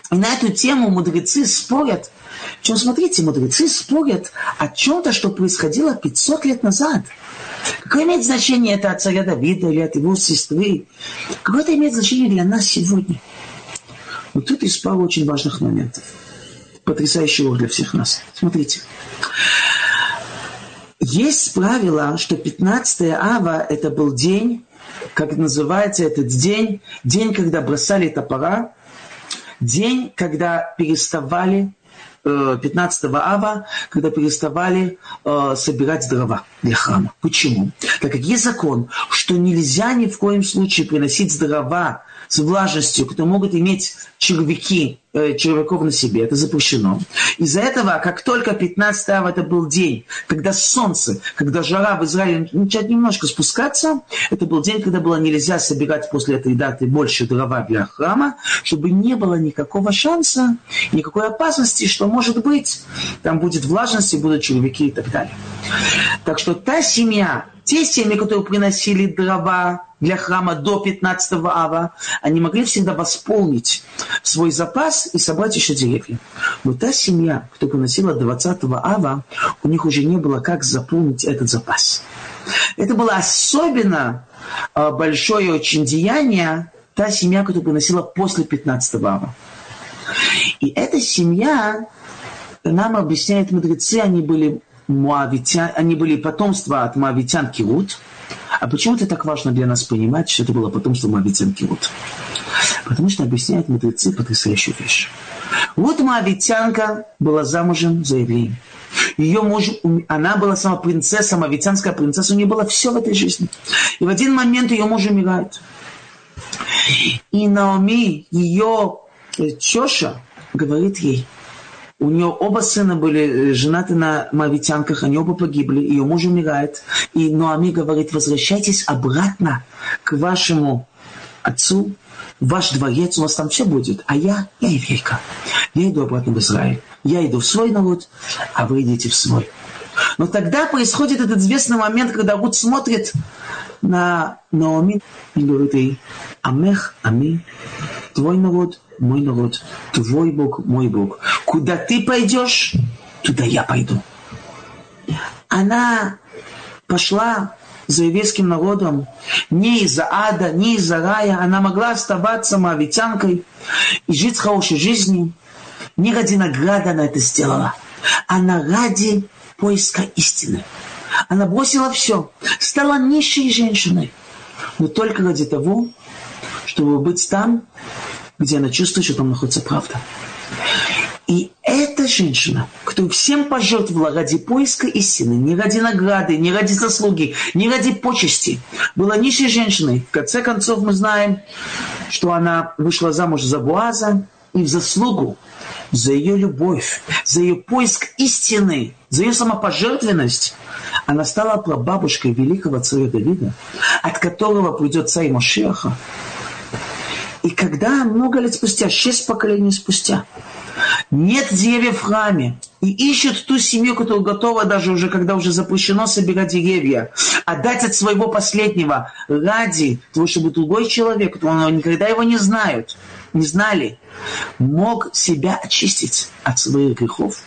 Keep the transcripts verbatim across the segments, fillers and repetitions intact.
И на эту тему мудрецы спорят. Причем, смотрите, мудрецы спорят о чем-то, что происходило пятьсот лет назад. Какое имеет значение это от царя Давида или от его сестры? Какое это имеет значение для нас сегодня? Вот тут есть пару очень важных моментов, потрясающих для всех нас. Смотрите. Есть правило, что пятнадцатое ава – это был день, как называется этот день, день, когда бросали топора, день, когда переставали, пятнадцатого ава, когда переставали э, собирать дрова для храма. Почему? Так как есть закон, что нельзя ни в коем случае приносить дрова с влажностью, которые могут иметь червяки, э, червяков на себе. Это запрещено. Из-за этого, как только пятнадцатое ава, это был день, когда солнце, когда жара в Израиле начинает немножко спускаться, это был день, когда было нельзя собирать после этой даты больше дрова для храма, чтобы не было никакого шанса, никакой опасности, что, может быть, там будет влажность и будут червяки и так далее. Так что та семья, те семьи, которые приносили дрова для храма до пятнадцатого ава, они могли всегда восполнить свой запас и собрать еще деревья. Но та семья, кто приносила двадцатого ава, у них уже не было как заполнить этот запас. Это было особенно большое очень деяние, та семья, которая приносила после пятнадцатого ава. И эта семья, нам объясняют мудрецы, они были муавитян, они были потомство от муавитян Кирут. А почему это так важно для нас понимать, что это было потомство муавитян Кирут? Потому что объясняют мудрецы потрясающую вещь. Вот муавитянка была замужем за евреем. Ее муж, она была сама принцесса, муавитянская принцесса, у нее было все в этой жизни. И в один момент ее муж умирает. И Наоми, ее теща, говорит ей, у нее оба сына были женаты на муавитянках, они оба погибли, ее муж умирает. И Наоми говорит, возвращайтесь обратно к вашему отцу, в ваш дворец, у вас там все будет. А я, я еврейка, я иду обратно в Израиль. Я иду в свой народ, а вы идите в свой. Но тогда происходит этот известный момент, когда Рут смотрит на Наоми и говорит ей, Амех, Ами, твой народ, мой народ, твой Бог, мой Бог. Куда ты пойдешь, туда я пойду. Она пошла за еврейским народом не из-за ада, не из-за рая. Она могла оставаться муавитянкой и жить хорошей жизнью. Не ради награды она это сделала. Она ради поиска истины. Она бросила все, стала нищей женщиной, но только ради того, чтобы быть там, где она чувствует, что там находится правда. И эта женщина, которая всем пожертвовала ради поиска истины, не ради награды, не ради заслуги, не ради почести, была нищей женщиной. В конце концов мы знаем, что она вышла замуж за Боаза, и в заслугу за ее любовь, за ее поиск истины, за ее самопожертвенность, она стала прабабушкой великого царя Давида, от которого придет царь Машиаха. И когда много лет спустя, шесть поколений спустя, нет деревьев в храме, и ищут ту семью, которая готова даже уже, когда уже запрещено собирать деревья, отдать от своего последнего ради того, чтобы другой человек, который никогда его не знают, не знали, мог себя очистить от своих грехов.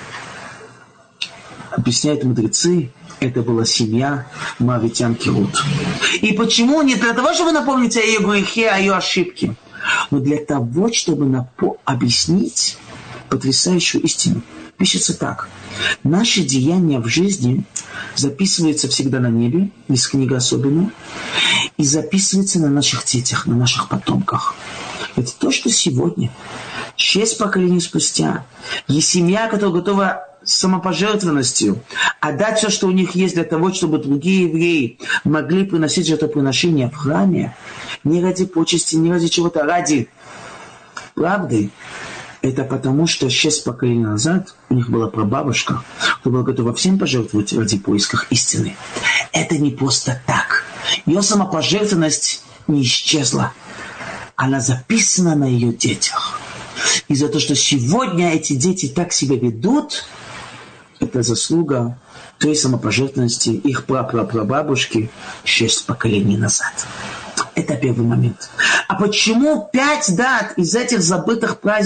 Объясняют мудрецы, это была семья муавитянки Рут. И почему? Не для того, чтобы напомнить о ее грехе, о ее ошибке, но для того, чтобы напо- объяснить потрясающую истину. Пишется так. Наши деяния в жизни записываются всегда на небе, есть книга особенная, и записываются на наших детях, на наших потомках. Это то, что сегодня, шесть поколений спустя, есть семья, которая готова самопожертвованностью отдать все, что у них есть, для того, чтобы другие евреи могли приносить жертвоприношения в храме, не ради почести, не ради чего-то, а ради правды. Это потому, что шесть поколений назад у них была прабабушка, которая была готова всем пожертвовать ради поиска истины. Это не просто так. Ее самопожертвованность не исчезла. Она записана на ее детях. И за то, что сегодня эти дети так себя ведут, это заслуга той самопожертвованности их прапрапрабабушки шесть поколений назад. Это первый момент. А почему пять дат из этих забытых праздников